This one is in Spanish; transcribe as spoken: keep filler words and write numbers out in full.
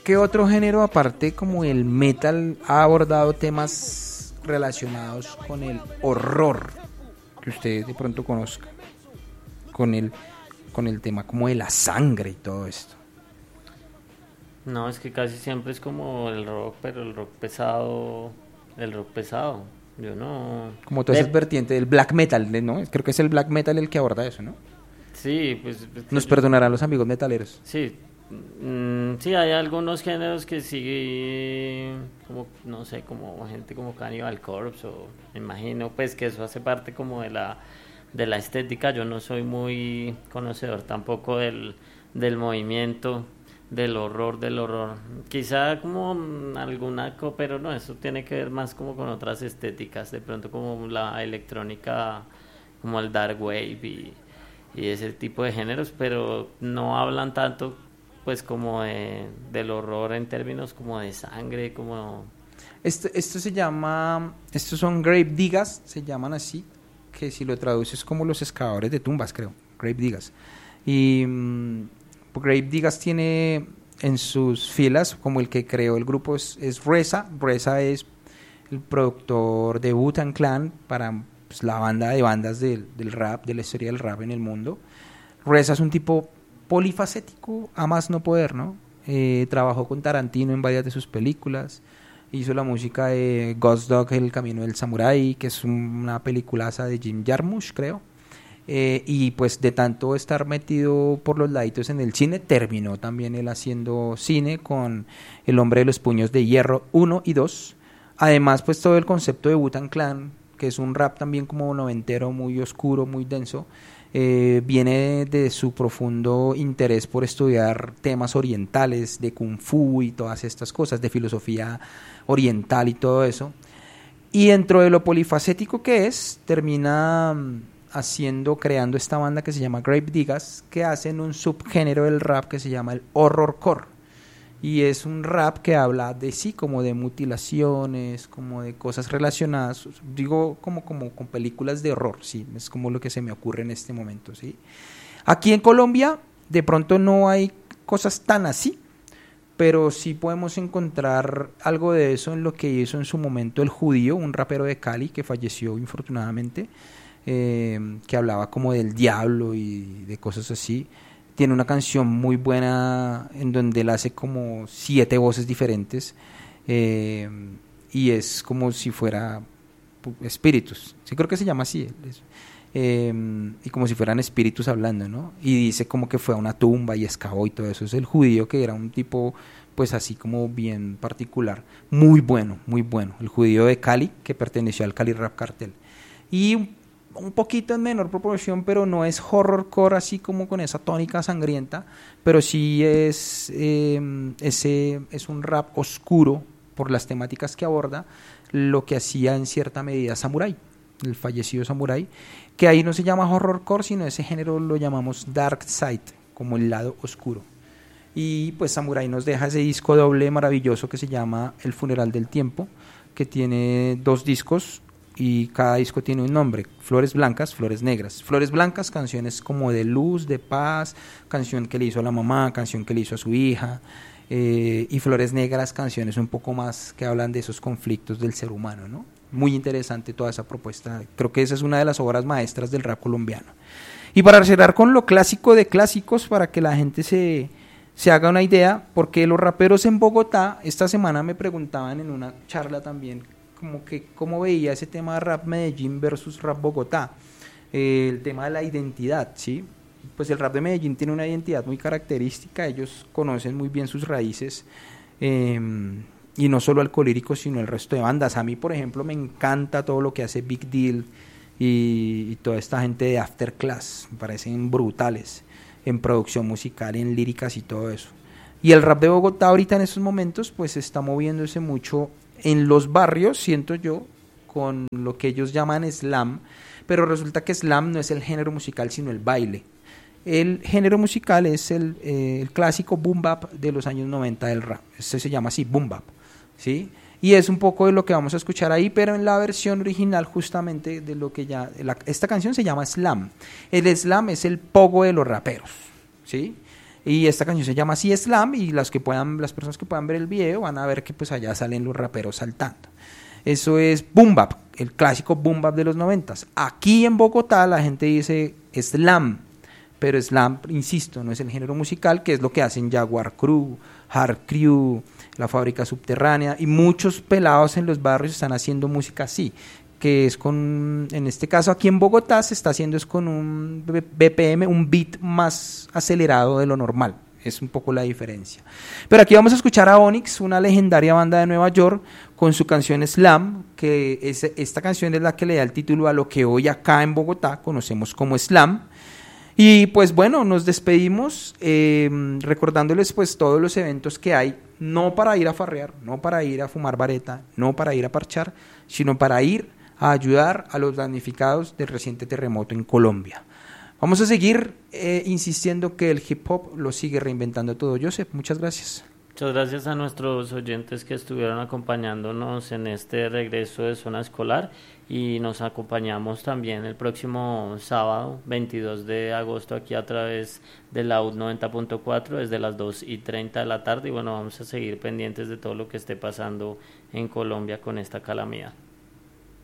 ¿qué otro género aparte como el metal ha abordado temas relacionados con el horror que usted de pronto conozca? Con el, con el tema como de la sangre y todo esto. No, es que casi siempre es como el rock, pero el rock pesado, el rock pesado. Yo no... Como toda esa vertiente del black metal, ¿no? Creo que es el black metal el que aborda eso, ¿no? Sí, pues... Nos perdonarán los amigos metaleros. Sí, mm, sí, hay algunos géneros que sí, como, no sé, como gente como Cannibal Corpse, o me imagino, pues que eso hace parte como de la, de la estética. Yo no soy muy conocedor tampoco del, del movimiento, del horror, del horror. Quizá como alguna, co- pero no, eso tiene que ver más como con otras estéticas, de pronto como la electrónica, como el dark wave y, y ese tipo de géneros, pero no hablan tanto pues como de, del horror en términos como de sangre, como... Esto, esto se llama, estos son grave diggers, se llaman así, que si lo traduces como los excavadores de tumbas, creo, grave diggers. Y um, Grave Diggers tiene en sus filas, como el que creó el grupo es, es Reza. Reza es el productor de Wu-Tang Clan para pues, la banda de bandas del, del rap, de la historia del rap en el mundo. Reza es un tipo polifacético a más no poder, ¿no? Eh, trabajó con Tarantino en varias de sus películas, hizo la música de Ghost Dog, El Camino del Samurái, que es una peliculaza de Jim Jarmusch, creo. Eh, y pues de tanto estar metido por los laditos en el cine, terminó también él haciendo cine con El Hombre de los Puños de Hierro uno y dos. Además pues todo el concepto de Wu-Tang Clan, que es un rap también como noventero, muy oscuro, muy denso, eh, viene de su profundo interés por estudiar temas orientales, de kung fu y todas estas cosas, de filosofía oriental y todo eso. Y dentro de lo polifacético que es, termina haciendo, creando esta banda que se llama Grave Diggers, que hacen un subgénero del rap que se llama el horrorcore, y es un rap que habla de sí, como de mutilaciones, como de cosas relacionadas, digo como, como con películas de horror, sí, es como lo que se me ocurre en este momento, sí. Aquí en Colombia de pronto no hay cosas tan así, pero sí podemos encontrar algo de eso en lo que hizo en su momento El Judío, un rapero de Cali que falleció infortunadamente, Eh, que hablaba como del diablo y de cosas así. Tiene una canción muy buena en donde él hace como siete voces diferentes, eh, y es como si fuera espíritus, sí, creo que se llama así, eh, y como si fueran espíritus hablando, ¿no? Y dice como que fue a una tumba y excavó y todo eso. Es El Judío, que era un tipo pues así como bien particular, muy bueno, muy bueno. El Judío de Cali, que perteneció al Cali Rap Cartel. Y un poquito en menor proporción, pero no es horrorcore así como con esa tónica sangrienta, pero sí es, eh, ese, es un rap oscuro por las temáticas que aborda, lo que hacía en cierta medida Samurai, el fallecido Samurai, que ahí no se llama horrorcore, sino ese género lo llamamos dark side, como el lado oscuro. Y pues Samurai nos deja ese disco doble maravilloso que se llama El Funeral del Tiempo, que tiene dos discos, y cada disco tiene un nombre: Flores Blancas, Flores Negras. Flores Blancas, canciones como de luz, de paz, canción que le hizo a la mamá, canción que le hizo a su hija, eh, y Flores Negras, canciones un poco más que hablan de esos conflictos del ser humano, ¿no? Muy interesante toda esa propuesta, creo que esa es una de las obras maestras del rap colombiano. Y para cerrar con lo clásico de clásicos, para que la gente se, se haga una idea, porque los raperos en Bogotá, esta semana me preguntaban en una charla también, como que cómo veía ese tema de rap Medellín versus rap Bogotá, eh, el tema de la identidad, ¿sí? Pues el rap de Medellín tiene una identidad muy característica, ellos conocen muy bien sus raíces, eh, y no solo Alcolírico, sino el resto de bandas. A mí, por ejemplo, me encanta todo lo que hace Big Deal y, y toda esta gente de Afterclass, me parecen brutales en producción musical, en líricas y todo eso. Y el rap de Bogotá ahorita en estos momentos pues está moviéndose mucho en los barrios, siento yo, con lo que ellos llaman slam, pero resulta que slam no es el género musical, sino el baile. El género musical es el, eh, el clásico boom bap de los años noventa del rap, este se llama así, boom bap, ¿sí? Y es un poco de lo que vamos a escuchar ahí, pero en la versión original justamente de lo que ya, la, esta canción se llama slam. El slam es el pogo de los raperos, ¿sí? Y esta canción se llama así Slam, y las que puedan, las personas que puedan ver el video van a ver que pues allá salen los raperos saltando. Eso es boom bap, el clásico boom bap de los noventas. Aquí en Bogotá la gente dice slam, pero slam, insisto, no es el género musical, que es lo que hacen Jaguar Crew, Hard Crew, La Fábrica Subterránea, y muchos pelados en los barrios están haciendo música así, que es con, en este caso aquí en Bogotá se está haciendo es con un B P M, un beat más acelerado de lo normal. Es un poco la diferencia. Pero aquí vamos a escuchar a Onyx, una legendaria banda de Nueva York, con su canción Slam, que es, esta canción es la que le da el título a lo que hoy acá en Bogotá conocemos como Slam. Y pues bueno, nos despedimos eh, recordándoles pues todos los eventos que hay, no para ir a farrear, no para ir a fumar vareta, no para ir a parchar, sino para ir a ayudar a los damnificados del reciente terremoto en Colombia. Vamos a seguir eh, insistiendo que el hip hop lo sigue reinventando todo. Joseph, muchas gracias. Muchas gracias a nuestros oyentes que estuvieron acompañándonos en este regreso de Zona Escolar, y nos acompañamos también el próximo sábado veintidós de agosto aquí a través de la U noventa punto cuatro desde las dos y treinta de la tarde, y bueno, vamos a seguir pendientes de todo lo que esté pasando en Colombia con esta calamidad.